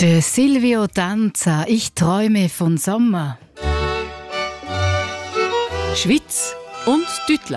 De Silvio Danza, ich träume von Sommer. Schweiz und deutlich.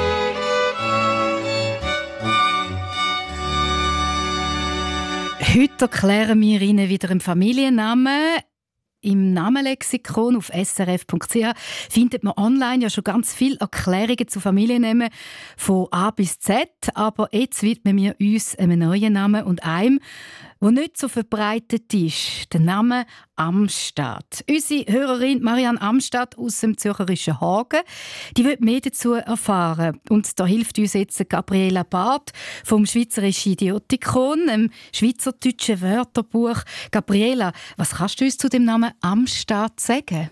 Heute erklären wir Ihnen wieder einen Familiennamen. Im Namenlexikon auf srf.ch findet man online ja schon ganz viele Erklärungen zu Familiennamen von A bis Z. Aber jetzt widmen wir uns einem neuen Namen und einem, der nicht so verbreitet ist. Der Name Amstadt. Unsere Hörerin Marianne Amstadt aus dem zürcherischen Hagen, die will mehr dazu erfahren. Und da hilft uns jetzt Gabriela Barth vom Schweizerischen Idiotikon, einem schweizerdeutschen Wörterbuch. Gabriela, was kannst du uns zu dem Namen Amstadt sagen?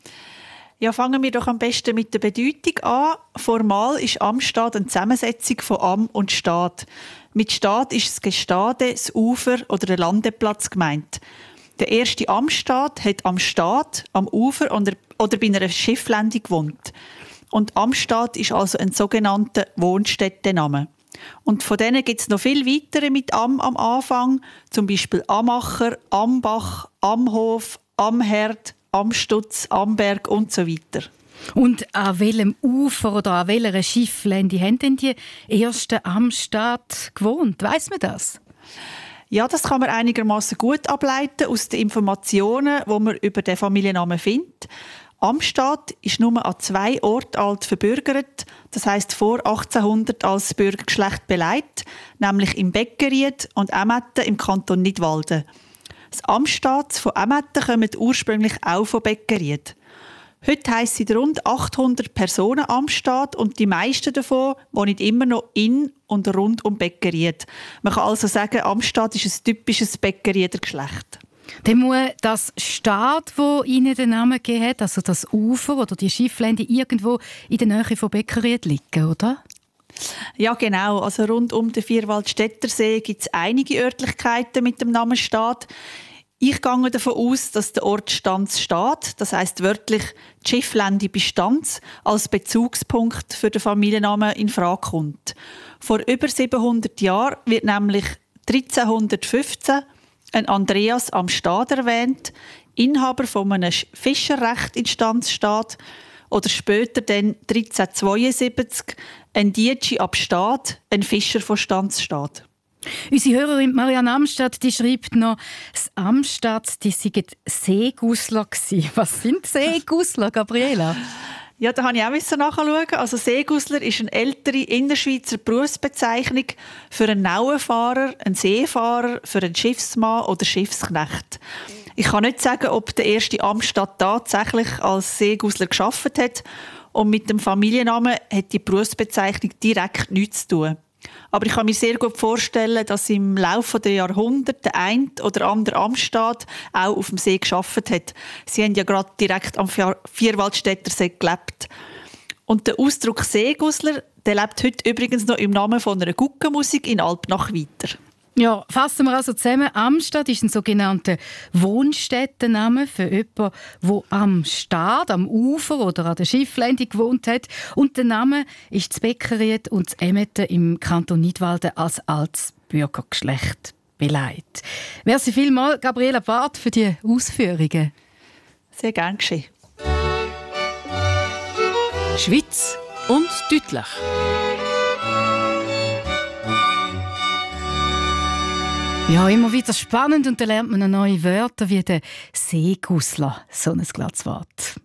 Ja, fangen wir doch am besten mit der Bedeutung an. Formal ist Amstadt eine Zusammensetzung von Am und Staat. Mit Staat ist das Gestade, das Ufer oder der Landeplatz gemeint. Der erste Amstadt hat am Staat, am Ufer oder bei einer Schifflandung gewohnt. Und Amstadt ist also ein sogenannter Wohnstättenname. Und von denen gibt es noch viel weitere mit Am Anfang, zum Beispiel Amacher, Ambach, Amhof, Amherd, Amstutz, Amberg und so weiter. Und an welchem Ufer oder an welcher Schifflände haben denn die ersten Amstadt gewohnt? Weiss man das? Ja, das kann man einigermaßen gut ableiten aus den Informationen, die man über den Familiennamen findet. Amstadt ist nur an 2 Orten alt verbürgert, das heisst vor 1800 als Bürgergeschlecht beleidigt, nämlich im Beckeried und Emmetten im Kanton Nidwalden. Das Amstadt von Emmetten kommt ursprünglich auch von Beckeried. Heute heisst es rund 800 Personen Amstadt und die meisten davon wohnen immer noch in und rund um Beckeried. Man kann also sagen, Amstadt ist ein typisches Beckerieder Geschlecht. Dann muss das Staat, wo Ihnen den Namen gegeben hat, also das Ufer oder die Schifflände, irgendwo in der Nähe von Beckeried liegen, oder? Ja, genau. Also rund um den Vierwaldstättersee gibt es einige Örtlichkeiten mit dem Namen Staat. Ich gehe davon aus, dass der Ort Stanz steht, das heisst wörtlich die Schifflände bei Stanz, als Bezugspunkt für den Familiennamen in Frage kommt. Vor über 700 Jahren wird nämlich 1315 ein Andreas am Stad erwähnt, Inhaber von einem Fischerrecht in Stanzstadt, oder später dann 1372 ein Dietschi ab Stad, ein Fischer von Stanzstadt. Unsere Hörerin Marianne Amstadt, die schreibt noch, das Amstadt, die seien Seegusler gewesen. Was sind Seegusler, Gabriela? Ja, da habe ich auch nachschauen. Also Seegusler ist eine ältere Innerschweizer Berufsbezeichnung für einen Nauenfahrer, einen Seefahrer, für einen Schiffsmann oder Schiffsknecht. Ich kann nicht sagen, ob der erste Amstadt tatsächlich als Seegusler gearbeitet hat. Und mit dem Familiennamen hat die Berufsbezeichnung direkt nichts zu tun. Aber ich kann mir sehr gut vorstellen, dass im Laufe der Jahrhunderte der ein oder andere Amstadt auch auf dem See gearbeitet hat. Sie haben ja gerade direkt am Vierwaldstättersee gelebt. Und der Ausdruck Seegusler, der lebt heute übrigens noch im Namen von einer Guggenmusik in Alpnach weiter. Ja, fassen wir also zusammen. Amstadt ist ein sogenannter Wohnstättenname für jemanden, der am Stad, am Ufer oder an der Schifflände gewohnt hat. Und der Name ist das Beckeried und das Emmetten im Kanton Nidwalden als altes Bürgergeschlecht beleidigt. Merci vielmals, Gabriela Barth, für die Ausführungen. Sehr gern geschehen. Schweiz und deutlich. Ja, immer wieder spannend und da lernt man neue Wörter wie der Seegusler, so ein glattes Wort.